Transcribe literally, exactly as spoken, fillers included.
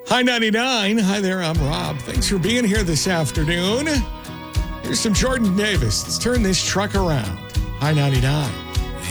Hi ninety-nine. Hi there, I'm Rob. Thanks for being here this afternoon. Here's some Jordan Davis. Let's turn this truck around. Hi ninety-nine.